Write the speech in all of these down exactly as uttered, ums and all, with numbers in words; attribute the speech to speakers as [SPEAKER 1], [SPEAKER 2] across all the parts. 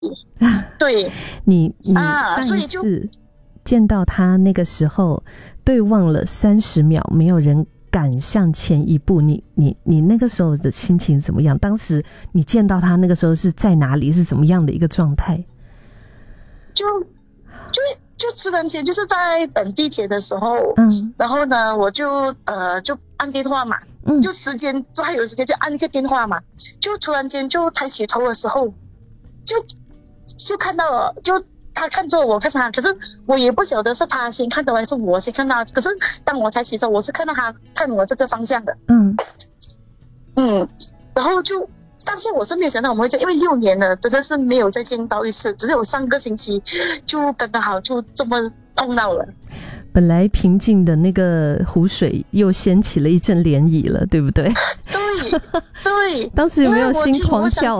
[SPEAKER 1] 对，
[SPEAKER 2] 你你上一次见到他那个时候，对望了三十秒，没有人敢向前一步，你你你那个时候的心情怎么样？当时你见到他那个时候是在哪里？是怎么样的一个状态？
[SPEAKER 1] 就就就突然间就是在等地铁的时候，嗯，然后呢，我就呃就按电话嘛，嗯，就时间就还有时间就按一个电话嘛，就突然间就抬起头的时候，就就看到了，就他看着我看他，可是我也不晓得是他先看到还是我先看到，可是当我抬起头，我是看到他看我这个方向的，嗯嗯，然后就。但是我是没有想到我们会这样，因为六年了，真的是没有再见到一次，只有上个星期就刚刚好就这么碰到了。
[SPEAKER 2] 本来平静的那个湖水又掀起了一阵涟漪了，对不对？
[SPEAKER 1] 对对，
[SPEAKER 2] 当时有没有心狂跳？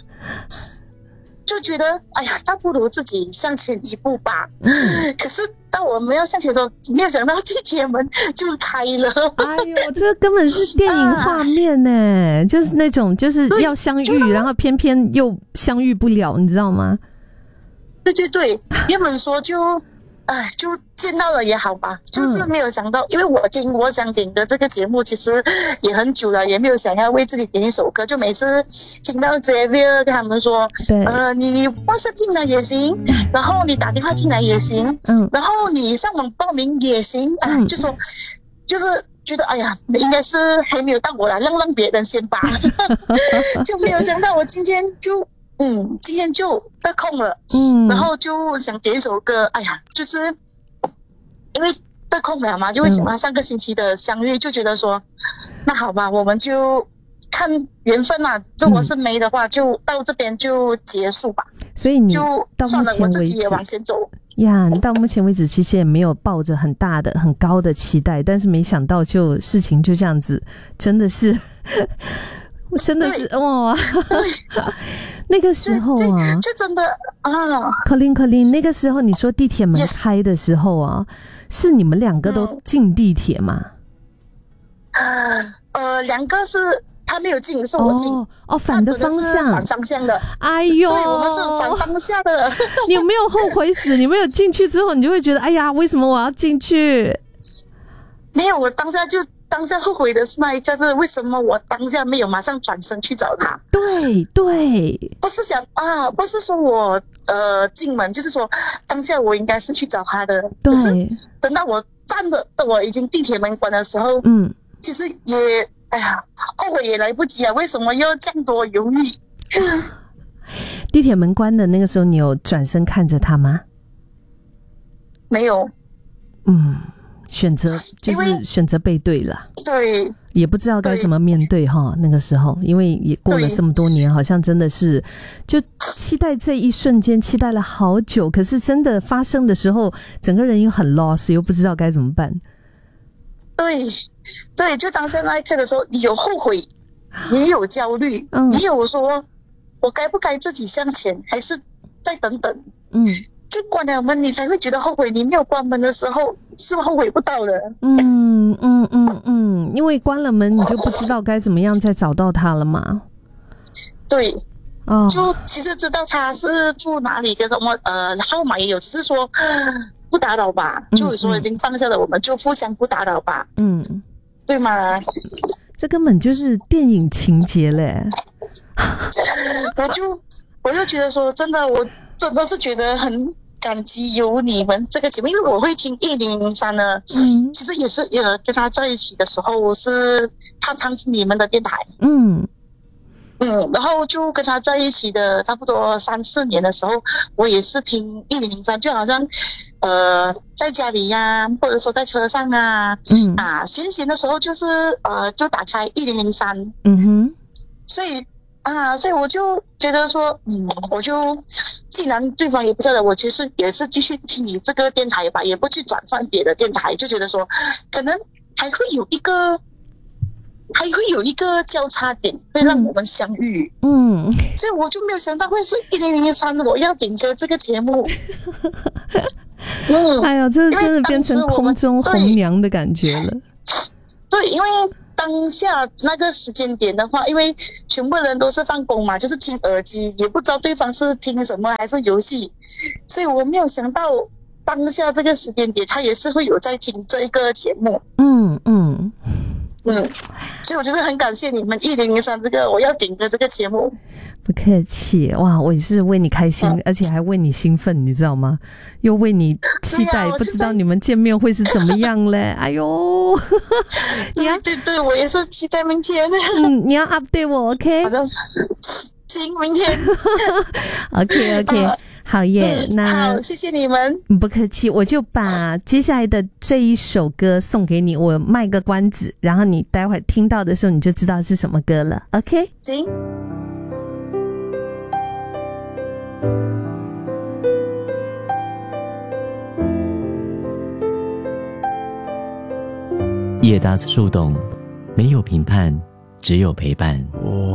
[SPEAKER 1] 就觉得哎呀，倒不如自己向前一步吧。嗯、可是当我们要向前的时候，没有想到地铁门就开了。
[SPEAKER 2] 哎呦，这根本是电影画面呢、啊，就是那种就是要相遇，然后偏偏又相遇不了，你知道吗？
[SPEAKER 1] 对对对，原本说就。哎，就见到了也好吧，就是没有想到，嗯、因为我听我想点的这个节目其实也很久了，也没有想要为自己点一首歌，就每次听到 Xavier 跟他们说，呃，你 WhatsApp 进来也行，然后你打电话进来也行，嗯，然后你上网报名也行，啊、嗯，就说就是觉得哎呀，应该是还没有到我啦，让让别人先吧，就没有想到我今天就。嗯，今天就得空了，嗯，然后就想点一首歌，哎呀，就是因为得空了嘛，就会想到上个星期的相遇，嗯、就觉得说，那好吧，我们就看缘分啦。如果是没的话，嗯、就到这边就结束吧。
[SPEAKER 2] 所以你
[SPEAKER 1] 就算了，我自己也往前走。
[SPEAKER 2] 呀，你到目前为止其实也没有抱着很大的、很高的期待，但是没想到就事情就这样子，真的是。真的是哇！那个时候啊，
[SPEAKER 1] 就真的啊，
[SPEAKER 2] 可琳可琳，那个时候你说地铁门开的时候啊， yes. 是你们两个都进地铁吗？
[SPEAKER 1] 嗯、呃，两个是他没有进，是我进。
[SPEAKER 2] 哦，哦反的方向，
[SPEAKER 1] 反方向的。
[SPEAKER 2] 哎呦，
[SPEAKER 1] 对，我们是反方向的。
[SPEAKER 2] 你有没有后悔死？你没有进去之后，你就会觉得，哎呀，为什么我要进去？
[SPEAKER 1] 没有，我当下就。当下后悔的是那一下，是为什么我当下没有马上转身去找他？
[SPEAKER 2] 对对，
[SPEAKER 1] 不是讲啊，不是说我呃进门，就是说当下我应该是去找他的。
[SPEAKER 2] 对，
[SPEAKER 1] 只是等到我站着，我已经地铁门关的时候，嗯，其实也哎呀，后悔也来不及啊！为什么要这样多犹豫？
[SPEAKER 2] 地铁门关的那个时候，你有转身看着他吗？
[SPEAKER 1] 没有。
[SPEAKER 2] 嗯。选择就是选择背对了，
[SPEAKER 1] 对，
[SPEAKER 2] 也不知道该怎么面对哈。那个时候，因为也过了这么多年，好像真的是就期待这一瞬间，期待了好久。可是真的发生的时候，整个人又很 lost， 又不知道该怎么办。
[SPEAKER 1] 对，对，就当下那一刻的时候，你有后悔，你有焦虑，嗯、你有说我该不该自己向前，还是再等等？嗯。就关了门，你才会觉得后悔。你没有关门的时候，是后悔不到的。
[SPEAKER 2] 嗯嗯嗯嗯，因为关了门，你就不知道该怎么样再找到他了嘛。
[SPEAKER 1] 对，哦，就其实知道他是住哪里，跟什么呃号码也有，只是说不打扰吧。嗯、就说已经放下了，我们就互相不打扰吧。嗯，对吗？
[SPEAKER 2] 这根本就是电影情节嘞。
[SPEAKER 1] 我就我就觉得说，真的我。真的是觉得很感激有你们这个节目，因为我会听一零零三呢，嗯，其实也是呃跟他在一起的时候，是他常听你们的电台，嗯嗯，然后就跟他在一起的差不多三四年的时候，我也是听一零零三，就好像呃在家里呀、啊，或者说在车上啊，嗯啊闲闲的时候就是呃就打开一零零三，嗯哼，所以。啊，所以我就觉得说，嗯，我就既然对方也不知道，我其实也是继续听你这个电台吧，也不去转换别的电台，就觉得说，可能还会有一个，还会有一个交叉点会让我们相遇。嗯，所以我就没有想到会是一零零三我要点歌这个节目。
[SPEAKER 2] 嗯，哎呀，这真的变成空中红娘的感觉了。
[SPEAKER 1] 对，因为当下那个时间点的话，因为全部人都是放工嘛，就是听耳机，也不知道对方是听什么还是游戏，所以我没有想到当下这个时间点，他也是会有在听这一个节目。
[SPEAKER 2] 嗯嗯
[SPEAKER 1] 嗯，所以我觉得很感谢你们一零零三这个我要顶的这个节目。
[SPEAKER 2] 不客气，哇，我也是为你开心，嗯、而且还为你兴奋，你知道吗？又为你期待，啊、不知道你们见面会是怎么样嘞？哎呦，
[SPEAKER 1] 你要对对，我也是期待明天。
[SPEAKER 2] 嗯，你要 update 我 ，OK？
[SPEAKER 1] 好的，行，明天。
[SPEAKER 2] OK OK，、呃、好耶、嗯，那
[SPEAKER 1] 好，谢谢你们。
[SPEAKER 2] 不客气，我就把接下来的这一首歌送给你，我卖个关子，然后你待会儿听到的时候你就知道是什么歌了 ，OK？
[SPEAKER 1] 行。
[SPEAKER 3] 叶达斯树洞，没有评判，只有陪伴。
[SPEAKER 4] 我